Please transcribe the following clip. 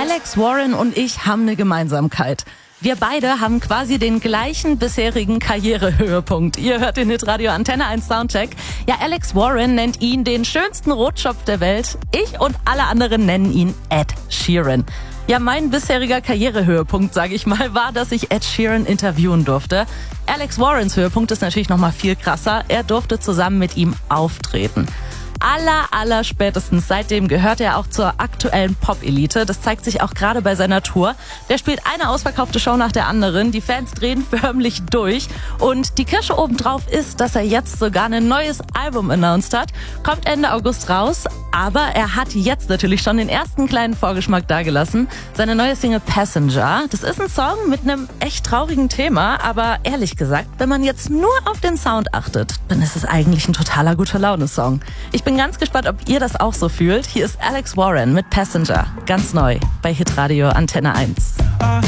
Alex Warren und ich haben eine Gemeinsamkeit. Wir beide haben quasi den gleichen bisherigen Karrierehöhepunkt. Ihr hört den Hitradio Antenne 1 Soundcheck. Ja, Alex Warren nennt ihn den schönsten Rotschopf der Welt. Ich und alle anderen nennen ihn Ed Sheeran. Ja, mein bisheriger Karrierehöhepunkt, sage ich mal, war, dass ich Ed Sheeran interviewen durfte. Alex Warrens Höhepunkt ist natürlich noch mal viel krasser. Er durfte zusammen mit ihm auftreten. Aller spätestens seitdem gehört er auch zur aktuellen Pop-Elite. Das zeigt sich auch gerade bei seiner Tour. Der spielt eine ausverkaufte Show nach der anderen. Die Fans drehen förmlich durch. Und die Kirsche obendrauf ist, dass er jetzt sogar ein neues Album announced hat. Kommt Ende August raus. Aber er hat jetzt natürlich schon den ersten kleinen Vorgeschmack dagelassen. Seine neue Single Passenger. Das ist ein Song mit einem echt traurigen Thema. Aber ehrlich gesagt, wenn man jetzt nur auf den Sound achtet, dann ist es eigentlich ein totaler Gute-Laune-Song. Ich bin ganz gespannt, ob ihr das auch so fühlt. Hier ist Alex Warren mit Passenger. Ganz neu bei Hitradio Antenne 1.